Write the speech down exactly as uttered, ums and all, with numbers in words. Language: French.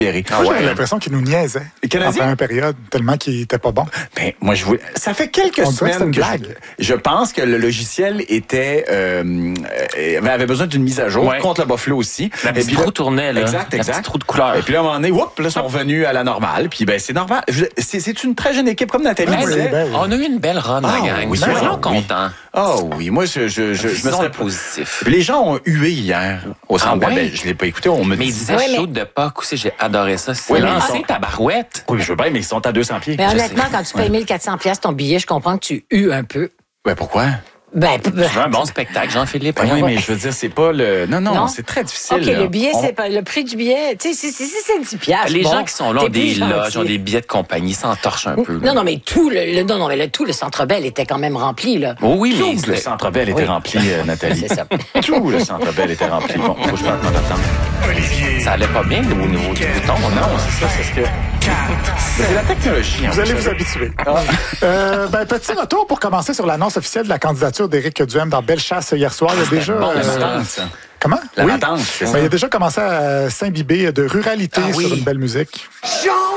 Ah ouais. J'ai l'impression qu'il nous niaisait. Canadien? En une période, tellement qu'il était pas bon. Ben, moi, je voulais... Ça fait quelques On semaines que, que blague. Je... je pense que le logiciel était euh, avait besoin d'une mise à jour ouais. contre le Buffalo aussi. La petite roue tournait, là. Exact, exact. La petite roue de couleur. Et puis là, à un moment donné, whoop, là, ils sont revenus à la normale. Puis ben, c'est normal. C'est, c'est une très jeune équipe, comme Nathalie ben, disait. Ben, oui. On a eu une belle run, oh, la gang. Oui, je suis vraiment content. Oh oui, moi, je, je, je, je me serais positif. Puis les gens ont hué hier au centre. Ah, ouais? Ben, je l'ai pas écouté. On me mais ils disaient ouais, chaud mais... de Pâques aussi. J'ai adoré ça. C'est oui, lancé sont... ta barouette. Oui, je veux bien, mais ils sont à deux cents pieds. Mais honnêtement, quand tu payes mille quatre cents dollars ton billet, je comprends que tu hues un peu. Ben pourquoi? Ben, tu veux un bon spectacle, Jean-Philippe? Ben oui, mais je veux dire, c'est pas le... Non, non, non. c'est très difficile. OK, là. le billet, on... c'est pas... Le prix du billet, tu sais, si c'est dix piastres. Les bon, gens qui sont là ont des loges, ont des billets de compagnie, s'entorchent un peu. Là. Non, non, mais tout le, le, non, non, mais le, tout le Centre Bell était quand même rempli, là. Oh, oui, tout mais le Centre Bell était oui. rempli, euh, Nathalie. C'est ça. Tout le Centre Bell était rempli. Bon, faut que je parte maintenant. Olivier. Ça allait pas bien au niveau du bouton. Non, c'est ça, c'est ce que... C'est la technologie. Vous allez vous habituer. Ah. euh, ben, petit retour pour commencer sur l'annonce officielle de la candidature d'Éric Duhem dans Bellechasse hier soir. Il y a déjà... Bon, euh, comment? La oui. Matante, c'est ça. Ben, il a déjà commencé à s'imbiber de ruralité ah, oui. sur une belle musique. Jean